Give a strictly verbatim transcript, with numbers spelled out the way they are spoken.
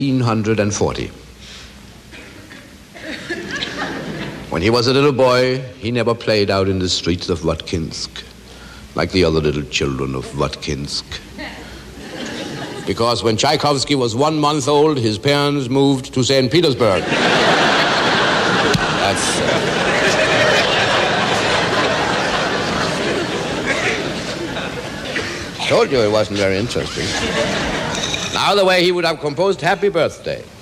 nineteen forty. When he was a little boy, he never played out in the streets of Votkinsk like the other little children of Votkinsk. Because when Tchaikovsky was one month old, his parents moved to Saint Petersburg. That's... Uh... Told you it wasn't very interesting. Now the way he would have composed Happy Birthday.